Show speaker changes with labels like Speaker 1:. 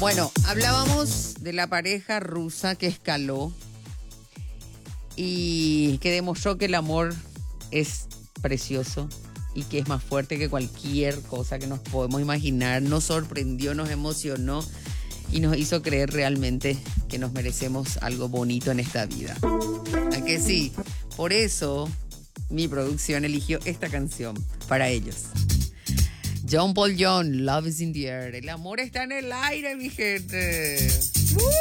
Speaker 1: Bueno, hablábamos de la pareja rusa que escaló y que demostró que el amor es precioso y que es más fuerte que cualquier cosa que nos podemos imaginar. Nos sorprendió, nos emocionó y nos hizo creer realmente que nos merecemos algo bonito en esta vida. ¿A que sí? Por eso mi producción eligió esta canción para ellos. John Paul Jones, Love is in the Air. El amor está en el aire, mi gente.